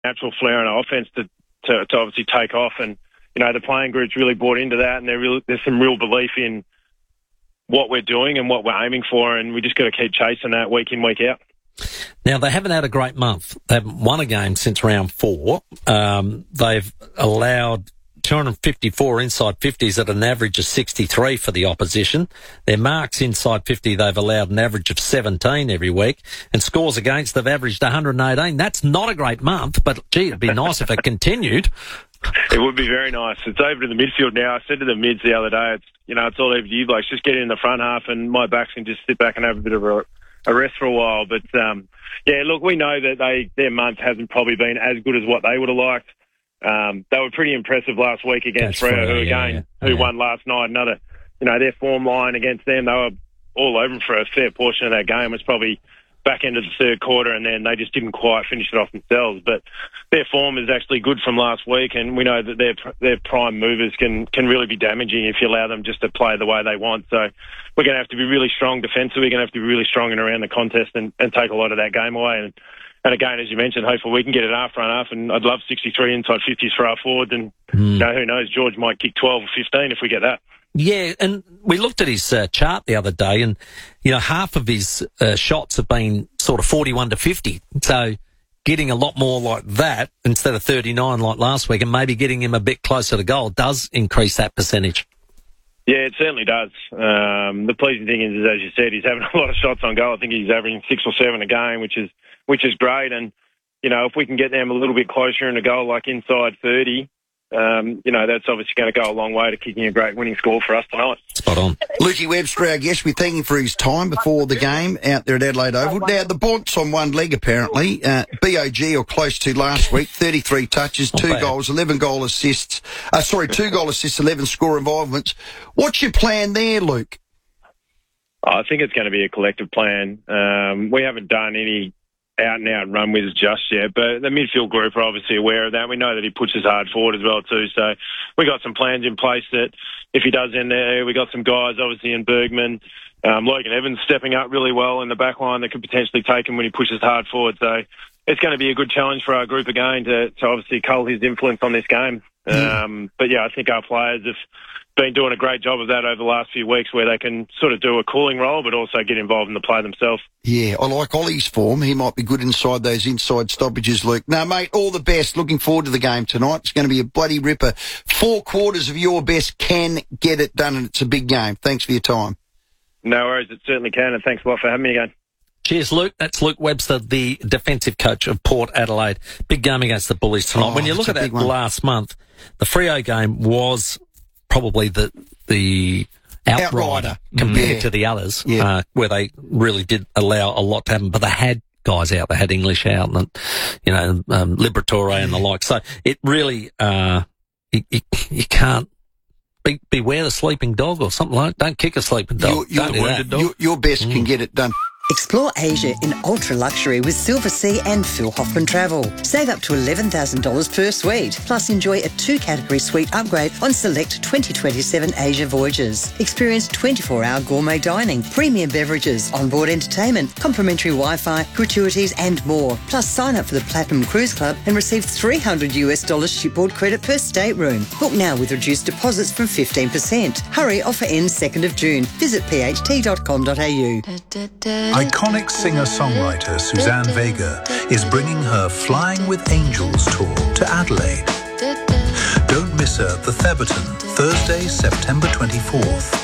natural flair in our offence to obviously take off. And, the playing group's really bought into that, and there's some real belief in what we're doing and what we're aiming for, and we just got to keep chasing that week in, week out. Now, they haven't had a great month. They haven't won a game since round 4. They've allowed 254 inside 50s at an average of 63 for the opposition. Their marks inside 50, they've allowed an average of 17 every week. And scores against, they've averaged 118. That's not a great month, but, gee, it'd be nice if it continued. It would be very nice. It's over to the midfield now. I said to the mids the other day, it's all over to you blokes. Just get in the front half and my backs can just sit back and have a bit of a rest for a while. But, look, we know that their month hasn't probably been as good as what they would have liked. They were pretty impressive last week against Freo, who won last night. Another, their form line against them, they were all over them for a fair portion of that game. It was probably back into the third quarter, and then they just didn't quite finish it off themselves. But their form is actually good from last week, and we know that their prime movers can really be damaging if you allow them just to play the way they want. So we're going to have to be really strong defensively. We're going to have to be really strong in around the contest and take a lot of that game away. And again, as you mentioned, hopefully we can get it half run half, and I'd love 63 inside 50s for our forwards. And who knows, George might kick 12 or 15 if we get that. Yeah, and we looked at his chart the other day, and half of his shots have been sort of 41 to 50. So getting a lot more like that instead of 39 like last week, and maybe getting him a bit closer to goal does increase that percentage. Yeah, it certainly does. The pleasing thing is, as you said, he's having a lot of shots on goal. I think he's averaging 6 or 7 a game, which is great. And if we can get them a little bit closer in a goal, like inside 30. That's obviously going to go a long way to kicking a great winning score for us tonight. Spot on. Lukey Webster, our guest, we thank him for his time before the game out there at Adelaide Oval. Now, the Bont's on one leg, apparently. BOG, or close to last week, 33 touches, 2 goals, 11 goal assists. 2 goal assists, 11 score involvements. What's your plan there, Luke? I think it's going to be a collective plan. We haven't done any out-and-out run with just yet, but the midfield group are obviously aware of that. We know that he pushes hard forward as well too, so we got some plans in place that if he does end there, we got some guys obviously in Bergman, Logan Evans stepping up really well in the back line that could potentially take him when he pushes hard forward, so it's going to be a good challenge for our group again to obviously cull his influence on this game. But I think our players have been doing a great job of that over the last few weeks, where they can sort of do a cooling role but also get involved in the play themselves. Yeah, I like Ollie's form. He might be good inside those inside stoppages, Luke. No, mate, all the best. Looking forward to the game tonight. It's going to be a bloody ripper. 4 quarters of your best can get it done, and it's a big game. Thanks for your time. No worries, it certainly can, and thanks a lot for having me again. Cheers, Luke. That's Luke Webster, the defensive coach of Port Adelaide. Big game against the Bullies tonight. When you look at that last month, the Freo game was probably the outrider compared to the others, where they really did allow a lot to happen. But they had guys out. They had English out, and Liberatore and the like. So it really, you can't beware the sleeping dog or something like that. Don't kick a sleeping dog. Your best can get it done. Explore Asia in ultra-luxury with Silver Sea and Phil Hoffman Travel. Save up to $11,000 per suite. Plus, enjoy a 2-category suite upgrade on select 2027 Asia voyages. Experience 24-hour gourmet dining, premium beverages, onboard entertainment, complimentary Wi-Fi, gratuities and more. Plus, sign up for the Platinum Cruise Club and receive $300 shipboard credit per stateroom. Book now with reduced deposits from 15%. Hurry, offer ends 2nd of June. Visit pht.com.au. Iconic singer-songwriter Suzanne Vega is bringing her Flying with Angels tour to Adelaide. Don't miss her at the Theberton, Thursday, September 24th.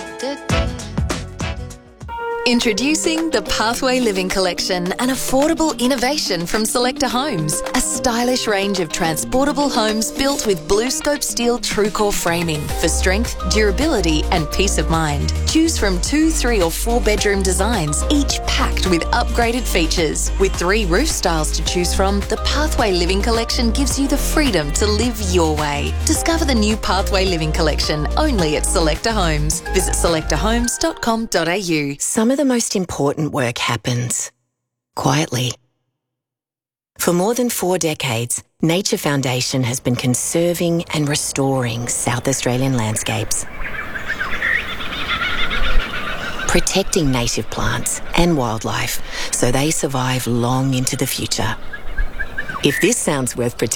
Introducing the Pathway Living Collection, an affordable innovation from Selector Homes. A stylish range of transportable homes built with BlueScope steel TrueCore framing for strength, durability and peace of mind. Choose from 2, 3 or 4 bedroom designs, each packed with upgraded features. With 3 roof styles to choose from, the Pathway Living Collection gives you the freedom to live your way. Discover the new Pathway Living Collection only at Selector Homes. Visit selectorhomes.com.au. Some of the most important work happens quietly. For more than 4 decades, Nature Foundation has been conserving and restoring South Australian landscapes, protecting native plants and wildlife so they survive long into the future. If this sounds worth